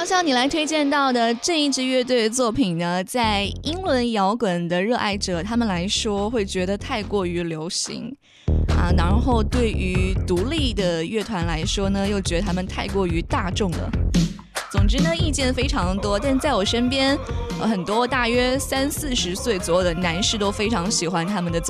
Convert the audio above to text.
像你来推荐到的这一支乐队的作品呢，在英伦摇滚的热爱者他们来说会觉得太过于流行啊，然后对于独立的乐团来说呢，又觉得他们太过于大众了。总之呢，意见非常多，但在我身边，很多大约30-40岁左右的男士都非常喜欢他们的作品。